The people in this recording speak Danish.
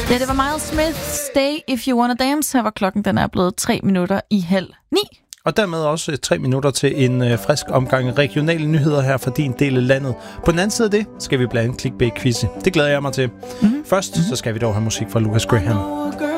Ja, det var Miles Smith, Stay If You Wanna Dance. Her var klokken, den er blevet 8:03. Og dermed også 3 minutter til en frisk omgang regionale nyheder her fra din del af landet. På den anden side af det skal vi blandt andet clickbait-quizze. Det glæder jeg mig til. Først så skal vi dog have musik fra Lucas Graham.